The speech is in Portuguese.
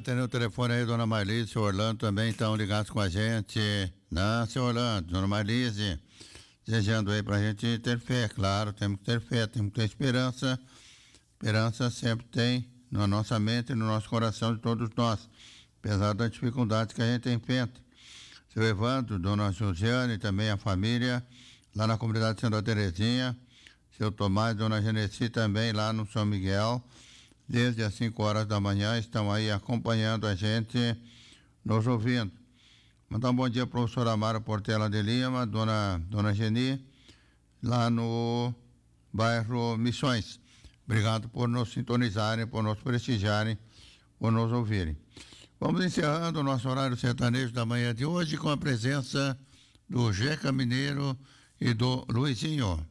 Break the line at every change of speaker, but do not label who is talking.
atendendo o telefone aí, dona Marlise, seu Orlando também estão ligados com a gente. Não, seu Orlando, dona Marlise, desejando aí pra gente ter fé, claro, temos que ter fé, temos que ter esperança. Esperança sempre tem na nossa mente e no nosso coração de todos nós, apesar das dificuldades que a gente enfrenta. Seu Evandro, dona Josiane, também a família, lá na comunidade Santa Terezinha, seu Tomás, dona Genesi também lá no São Miguel, desde as 5 horas da manhã, estão aí acompanhando a gente, nos ouvindo. Mandar um bom dia para o professor Amaro Portela de Lima, dona Geni, lá no bairro Missões. Obrigado por nos sintonizarem, por nos prestigiarem, por nos ouvirem. Vamos encerrando o nosso horário sertanejo da manhã de hoje com a presença do Jeca Mineiro e do Luizinho.